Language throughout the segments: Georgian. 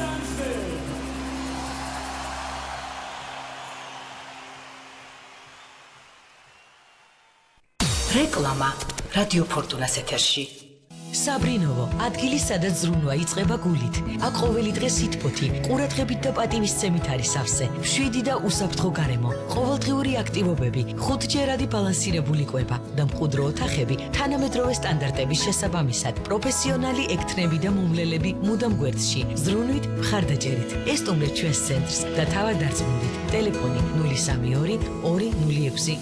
რეკლამა რადიო ფორტუნას ეთერში. საბრინოვო, ადგილი სადაც ზრუნვა იწყება გულით. აქ ყოველი დღე სითბოთი, ყურადღებით და პატივისცემით არის სავსე. მშვიდი და უსაფრთხო გარემო, ყოველდღიური აქტივობები, ხუთჯერადი ბალანსირებული კვება და მყუდრო ოთახები თანამედროვე სტანდარტების შესაბამისად. პროფესიონალი ექთნები და მომლელები მუდამ გვერდში. ზრუნვით, მხარდაჭერით. ესტუმრეთ ჩვენს ცენტრს და თავად დარწმუნდით. ტელეფონი 032 206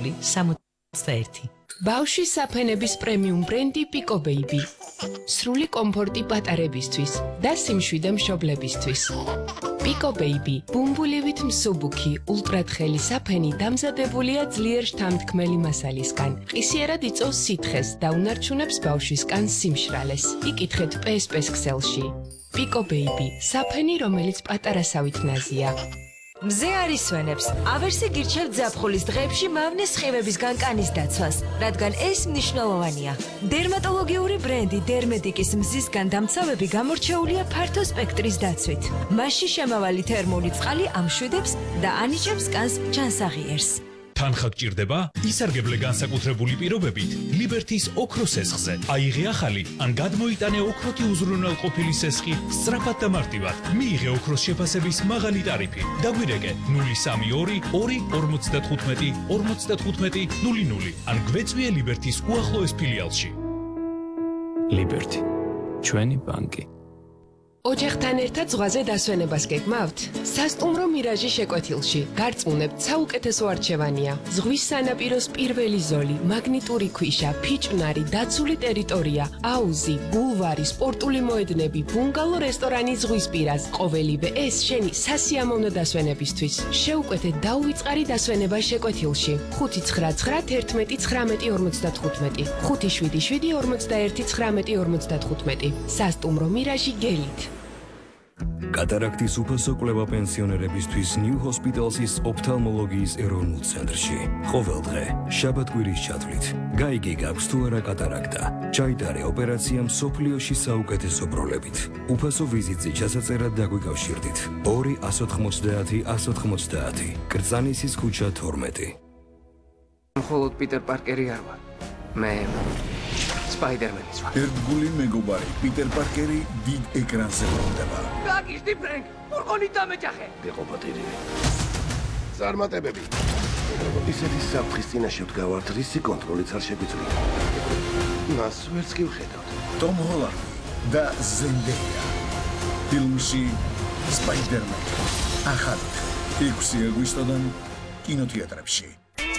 0061. ბავშვის საფენების პრემიუმ ბრენდი Pico Baby. სრული კომფორტი პატარებისთვის და სიმშვიდე მშობლებისთვის. Pico Baby. ბუმბულივით მსუბუქი, ულტრათხელი საფენი დამზადებულია ძლიერ შთამთქმელი მასალისგან. ყისიერად იწვევს სითხეს და უნარჩუნებს ბავშვისგან სიმშრალეს. იკითხეთ PSP-ს ქსელში. Pico Baby. საფენი, რომელიც პატარასავით ნაზია. მზე არის სვენებს. ავერსი გირჩევთ ზაფხულის დღეებში მავნეს სხივებისგან კანის დაცვას, რადგან ეს მნიშვნელოვანია. დერმატოლოგიური ბრენდი დერმედიკის მზისგან დამცავები გამორჩეულია ფართო სპექტრის დაცვით. მასში შემავალი თერმული წყალი ამშვიდებს და ანიჭებს კანს ჯანსაღიერს. თანხა გჭირდება? ისარგებლე განსაკუთრებული პირობებით ლიბერთის ოქროს სესხზე. აიღე ახალი ან გადმოიტანე ოქროთი უზრუნველყოფილი სესხი სწრაფად და მარტივად. მიიღე ოქროს შეფასების მაღალი ტარიფი. დაგვირეკე 032 255 55 00 ან გვეწვიე ლიბერთის უახლოეს ფილიალში. ლიბერთი, ჩვენი ბანკი. ოჯახთან ერთად ზღვაზე დასვენებას გეგმავთ? სასტუმრო მირაჟი შეკვეთილში. გარწმუნებთ, საუკეთესო არჩევანია. ზღვის სანაპიროს პირველი ზოლი, მაგნიტური ქვიშა, ფიჭვნარი, დაცული ტერიტორია, აუზი, ბულვარი, სპორტული მოედნები, ბუნგალო რესტორანი ზღვისპირას. ყოველივე ეს შენი სასიამოვნო დასვენებისთვის. შეუკვეთეთ დაუვიწყარი დასვენება შეკვეთილში. 599 11 19 55 577 41 19 55 სასტუმრო მირაჟი გელით. კატარაქტის უფასო კვლევა პენსიონერებისთვის New Hospital's ოფთალმოლოგიის ეროვნულ ცენტრში. ყოველდღე, შაბათ-კვირის ჩათვლით. გაიგე გაქვს თუ არა კატარაქტა. ჩაიტარე ოპერაცია მსოფლიოში საუკეთესო პროლებით. უფასო ვიზიტზე ჩასაწერად დაგვიკავშირდით. 2 190 190. კრწანისის ქუჩა 12. მხოლოდ პიტერ პარკერი არ ვარ. მე სპაიდერმენის ვარ. ერთგული მეგობარი პიტერ პარკერი დიდ ეკრანზე ბრუნდება. გაგიშდი ფრენკ, ფურგონით დამეჯახე. გეყოფათილი. წარმატებები. ისეთი საფრთხის წინაშე ვდგავართ, რისი კონტროლიც არ შეგვიძლია. მას ვერც კი ვხედავთ. ტომ ჰოლანდი და ზენდეია. ფილმში სპაიდერმენი. ახალით 6 აგვისტოდან კინოთეატრებში.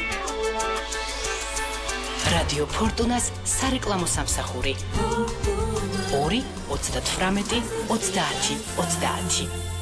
რადიო ფორტუნას სარეკლამო სამსახური 2 38 30 30.